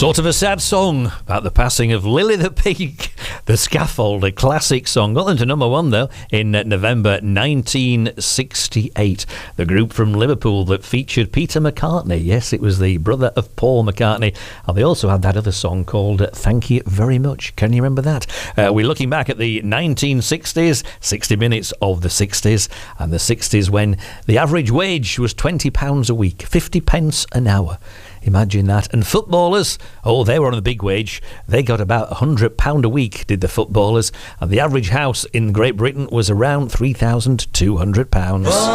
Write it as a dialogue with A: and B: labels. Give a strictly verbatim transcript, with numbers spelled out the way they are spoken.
A: Sort of a sad song about the passing of Lily the Pig. The Scaffold, a classic song. Got them to number one, though, in November nineteen sixty-eight. The group from Liverpool that featured Peter McCartney. Yes, it was the brother of Paul McCartney. And they also had that other song called Thank You Very Much. Can you remember that? Uh, we're looking back at the nineteen sixties, sixty minutes of the sixties, and the sixties when the average wage was twenty pounds a week, fifty pence an hour. Imagine that. And footballers, oh, they were on a big wage. They got about one hundred pounds a week, did the footballers. And the average house in Great Britain was around three thousand two hundred pounds.